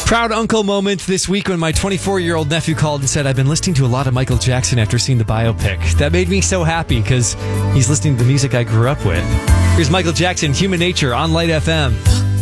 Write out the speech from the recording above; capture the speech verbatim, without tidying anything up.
Proud uncle moment this week when my twenty-four-year-old nephew called and said, I've been listening to a lot of Michael Jackson after seeing the biopic. That made me so happy because he's listening to the music I grew up with. Here's Michael Jackson, Human Nature on Light F M.